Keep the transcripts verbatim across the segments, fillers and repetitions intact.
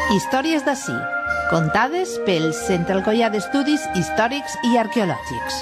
Històries d'ací, contades pel Centre Alcoià d'Estudis Històrics i Arqueològics.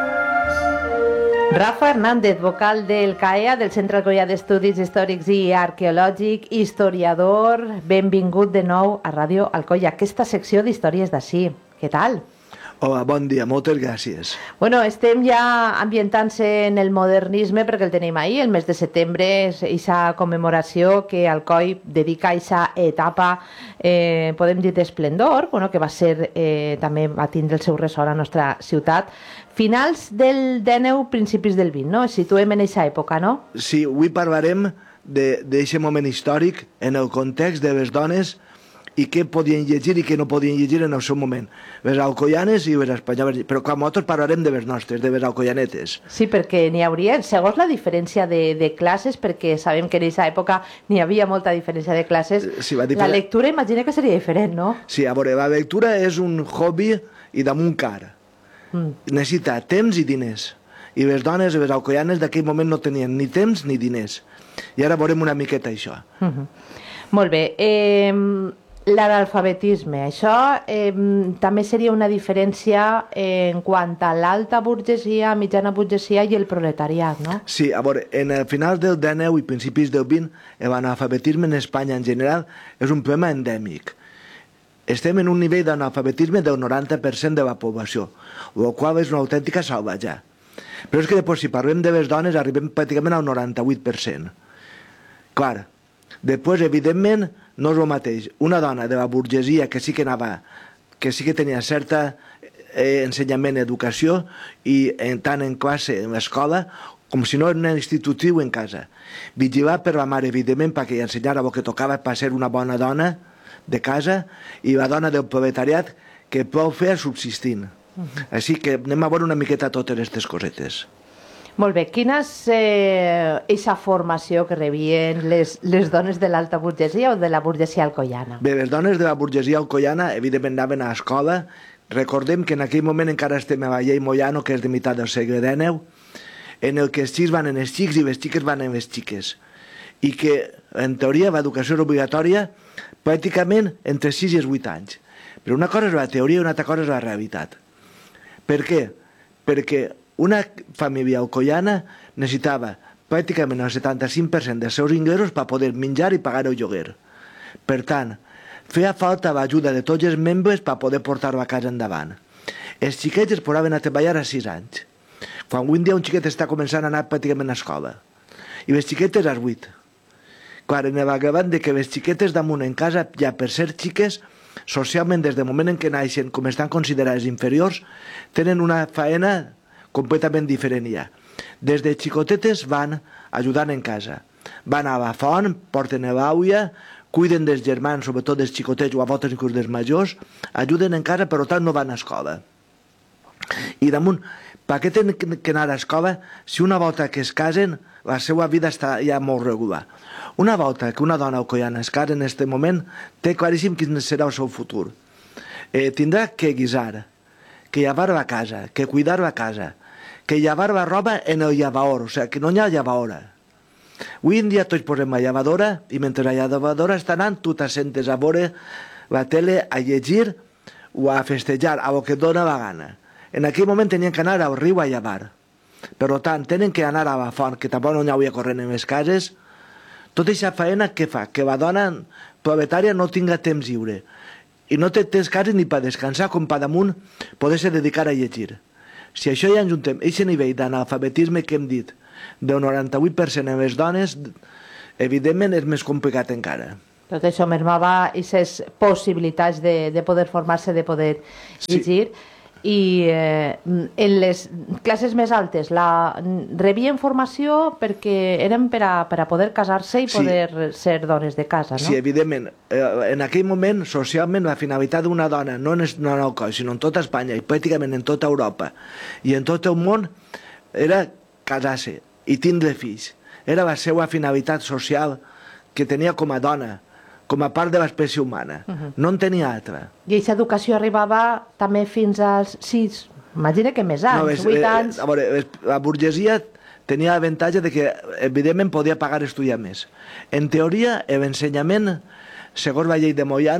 Rafa Hernández, vocal del C A E A, del Centre Alcoià d'Estudis Històrics i Arqueològics, historiador, benvingut de nou a Ràdio Alcoià, aquesta secció d'Històries d'ací. Què tal? Hola, bon dia, moltes gràcies. Bueno, estem ja ambientant-se en el modernisme perquè el tenim ahir, el mes de setembre, aquesta commemoració que Alcoi dedica a aquesta etapa, eh, podem dir, d'esplendor, bueno, que va ser, eh, també va tindre el seu ressò a la nostra ciutat. Finals del dinou, principis del vint, no? Ens situem en aquesta època, no? Sí, avui parlarem d'aquest moment històric en el context de les dones i què podien llegir i què no podien llegir en el seu moment. Les alcoianes i les espanyoles, però com nosaltres parlarem de les nostres, de les alcoianetes. Sí, perquè n'hi hauria, segons la diferència de, de classes, perquè sabem que en aquesta època n'hi havia molta diferència de classes, sí, diferent... la lectura imagina que seria diferent, no? Sí, a veure, la lectura és un hobby i damunt car. Mm. Necessita temps i diners. I les dones, les alcoianes d'aquell moment no tenien ni temps ni diners. I ara veurem una miqueta això. Mm-hmm. Molt bé. Eh... L'analfabetisme, això eh, també seria una diferència en quant a l'alta burgesia, mitjana burgesia i el proletariat, no? Sí, a veure, en el final del dinou i principis del vint, l'analfabetisme en Espanya en general és un problema endèmic. Estem en un nivell d'analfabetisme del noranta per cent de la població, el qual és una autèntica salvatge. Però és que després, si parlem de les dones, arribem pràcticament al noranta-vuit per cent. Clar, després, evidentment, no és el mateix. Una dona de la burgesia que sí que anava, que sí que tenia certa eh, ensenyament, educació, i en tant en classe, en l'escola, com si no en un institutiu en casa. Vigilar per la mare, evidentment, perquè li ensenyara el que tocava per ser una bona dona de casa, i la dona del proletariat que prou fer subsistint. Uh-huh. Així que anem a veure una miqueta totes aquestes cosetes. Molt bé, quina és aquesta eh, formació que rebien les, les dones de l'alta burgesia o de la burgesia alcoiana? Bé, les dones de la burgesia alcoiana evidentment anaven a l'escola. Recordem que en aquell moment encara estem a la llei Moyano, que és de meitat del segle dinou, en el que els xics van en els xics i les xiques van en les xiques. I que, en teoria, l'educació és obligatòria pràcticament entre sis i vuit anys. Però una cosa és la teoria i una altra cosa és la realitat. Per què? Perquè una família alcoiana necessitava pràcticament el setanta-cinc per cent dels seus ingressos per poder menjar i pagar el lloguer. Per tant, feia falta l'ajuda de tots els membres per poder portar-ho a casa endavant. Els xiquets es posaven a treballar a sis anys, quan avui en dia un xiquet està començant a anar pràcticament a escola, i les xiquetes als vuit. Clar, en l'agrevat de que les xiquetes damunt en casa, ja per ser xiques, socialment des del moment en què naixen, com estan considerades inferiors, tenen una faena completament diferent ja. Des de xicotetes van ajudant en casa. Van a la font, porten l'àuia, cuiden dels germans, sobretot dels xicotets o a voltes inclús dels majors, ajuden en casa, però tant no van a escola. I damunt, per què tenen que anar a escola si una volta que es casen la seva vida està ja molt regular? Una volta que una dona alcoiana es casa en aquest moment, té claríssim quin serà el seu futur. Eh, tindrà que guisar, que llevar la casa, que cuidar la casa, que llevar la roba en el llevador, o sigui, que no hi ha llevadora. Avui en dia tots posem la llevadora i mentre la llevadora està anant tu t'assentes a veure la tele, a llegir o a festejar, a lo que et dona la gana. En aquell moment tenien que anar al riu a llevar. Per tant, tenen que anar a la font, que tampoc no hi havia corrent en les cases. Tota aquesta feina què fa? Que la dona proletària no tinga temps lliure. I no té temps quasi ni per descansar com per damunt poder-se dedicar a llegir. Si això ja enjuntem, aquest nivell d'analfabetisme que hem dit, del noranta-vuit per cent en les dones, evidentment és més complicat encara. Tot això mermava aquestes possibilitats de, de poder formar-se, de poder llegir. Sí. I eh, en les classes més altes la rebien formació perquè eren per a, per a poder casar-se i poder sí. ser dones de casa, no? Sí, evidentment. Eh, en aquell moment, socialment, la finalitat d'una dona, no en Alcoi, sinó en tota Espanya i pràcticament en tota Europa i en tot el món, era casar-se i tindre fills. Era la seva finalitat social que tenia com a dona, com a part de l'espècie humana. Uh-huh. No en tenia altra. I aquesta educació arribava també fins als sis, imagina que més anys, no, és, vuit anys... Eh, a veure, la burgesia tenia l'avantatge de que, evidentment, podia pagar estudiar més. En teoria, l'ensenyament, segons la llei de Moyano,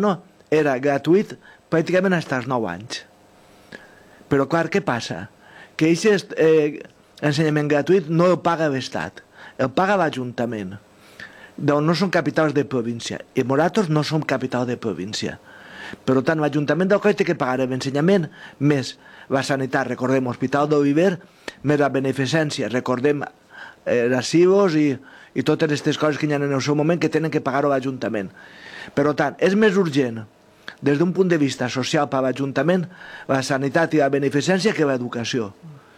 era gratuït pràcticament fins als nou anys. Però, clar, què passa? Que aquest eh, ensenyament gratuït no el paga l'Estat, el paga l'Ajuntament, d'on no són capitals de província. I Moratos no som capital de província. Per tant, l'Ajuntament d'Alcoi té que pagar l'ensenyament més la sanitat, recordem, Hospital d'Oliver, més la beneficència, recordem, eh, les C I V Os i, i totes aquestes coses que hi ha en el seu moment que tenen que pagar-ho l'Ajuntament. Per tant, és més urgent, des d'un punt de vista social per a l'Ajuntament, la sanitat i la beneficència que l'educació.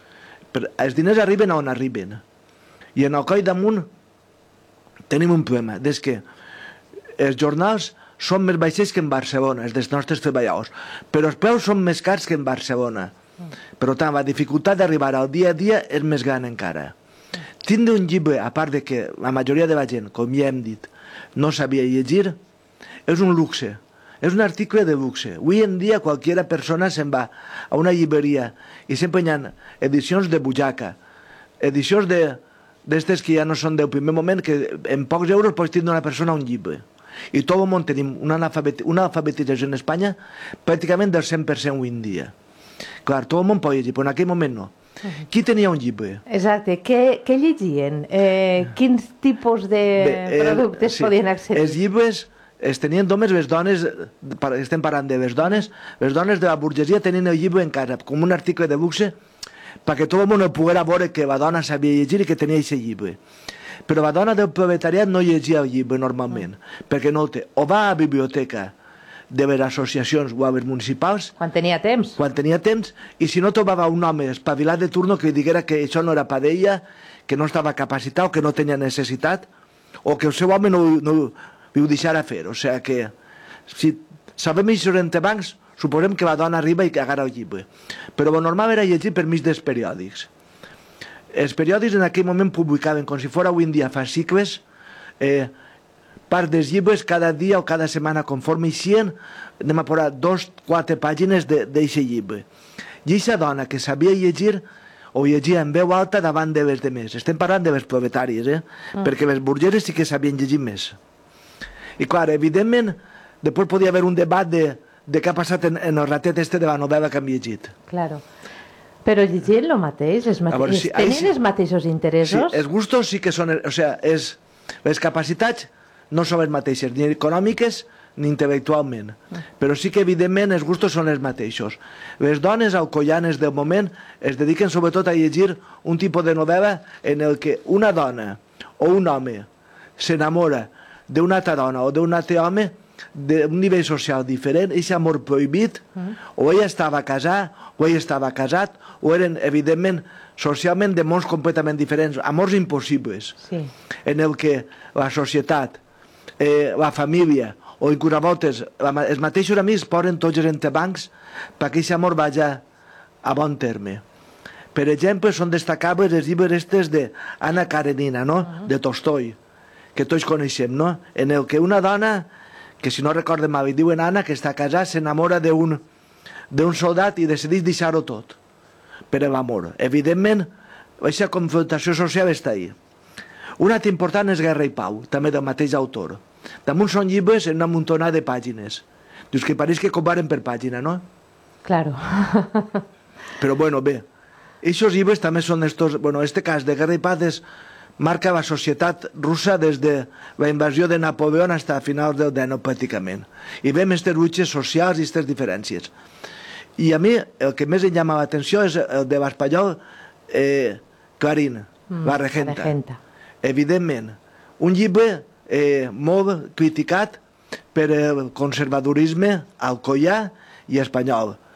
Els diners arriben on arriben. I en Alcoi damunt tenim un problema, és que els jornals són més baixos que en Barcelona, els dels nostres treballadors, però els preus són més cars que en Barcelona. Per tant, la dificultat d'arribar al dia a dia és més gran encara. Tindre un llibre, a part de que la majoria de la gent, com ja hem dit, no sabia llegir, és un luxe, és un article de luxe. Avui en dia qualsevol persona se'n va a una llibreria i sempre hi ha edicions de butxaca, edicions d'estes que ja no són del primer moment, que en pocs euros pots tindre una persona un llibre. I tot el món tenim una, alfabet una alfabetització en Espanya pràcticament del cent per cent avui en dia. Clar, tot el món pot llegir, però en aquell moment no. Qui tenia un llibre? Exacte. Què, què llegien? Eh, quins tipus de Bé, eh, productes sí, podien accedir? Els llibres es tenien només les dones, estem parlant de les dones, les dones de la burgesia tenien el llibre en casa, com un article de luxe, perquè tot el món poguera veure que la dona sabia llegir i que tenia aquest llibre. Però la dona del proletariat no llegia el llibre normalment, mm. perquè no el té. O va a la biblioteca de les associacions o a les municipals... Quan tenia temps. Quan tenia temps, i si no trobava un home espavilat de turno que li diguera que això no era per ella, que no estava capacitat o que no tenia necessitat, o que el seu home no, no li ho deixara fer. O sigui que, si sabem això entre bancs, suposem que la dona arriba i que agarra el llibre. Però el normal era llegir per mig dels periòdics. Els periòdics en aquell moment publicaven, com si fos avui en dia fascicles, eh, part dels llibres cada dia o cada setmana, conforme eixien, anem a posar dos, quatre pàgines d'aquest llibre. I aquesta dona que sabia llegir, o llegia en veu alta davant de les demés. Estem parlant de les proletàries, eh? Mm. Perquè les burgeses sí que sabien llegir més. I clar, evidentment, després podia haver un debat de, de què ha passat en, en el ratet este de la novel·la que hem llegit. Claro. Però llegint el mateix, els mate... veure, sí, tenen sí, els mateixos interessos? Sí, els gustos sí que són... O sigui, és, les capacitats no són les mateixes, ni econòmiques ni intel·lectualment. Mm. Però sí que, evidentment, els gustos són els mateixos. Les dones alcoianes del moment es dediquen sobretot a llegir un tipus de novel·la en el que una dona o un home s'enamora d'una altra dona o d'un altre home d'un nivell social diferent, aquest amor prohibit, mm. o ella estava casada, o ell estava casat, o eren, evidentment, socialment de mons completament diferents, amors impossibles, sí. En el que la societat, eh, la família, o inclús a voltes, la, els mateixos amics posen tots els entrebancs perquè aquest amor vagi a bon terme. Per exemple, són destacables els llibres estes d'Anna Karenina, no? Uh -huh. De Tolstoi, que tots coneixem, no? En el que una dona, que si no recordem mal, li diuen Anna, que està casada, s'enamora d'un d'un soldat i decideix deixar-ho tot per l'amor. Evidentment, aquesta confrontació social està ahí. Un altre important és Guerra i Pau, també del mateix autor. Damunt són llibres en una muntonada de pàgines. Dius que pareix que comparen per pàgina, no? Claro. Però bueno, bé, aquests llibres també són estos... Bueno, este cas de Guerra i Pau és, marca la societat russa des de la invasió de Napoleó fins a finals del dinou, pràcticament. I veiem aquestes luches socials i aquestes diferències. I a mi el que més em llama l'atenció és el de l'espanyol eh, Clarín, mm, La Regenta. La Regenta. Evidentment, un llibre eh, molt criticat per el conservadorisme alcoià i espanyol.